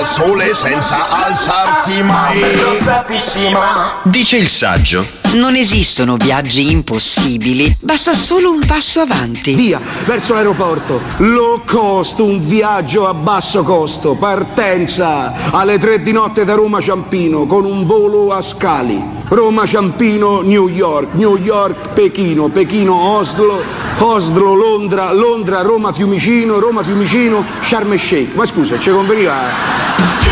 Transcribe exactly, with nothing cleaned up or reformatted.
al sole senza alzarti mai. Dice il saggio: non esistono viaggi impossibili, basta solo un passo avanti. Via, verso l'aeroporto. Low cost, un viaggio a basso costo. Partenza alle tre di notte da Roma Ciampino con un volo a scali. Roma Ciampino, New York, New York Pechino, Pechino Oslo, Oslo Londra, Londra Roma Fiumicino, Roma Fiumicino Sharm el Sheikh. Ma scusa, ci conveniva?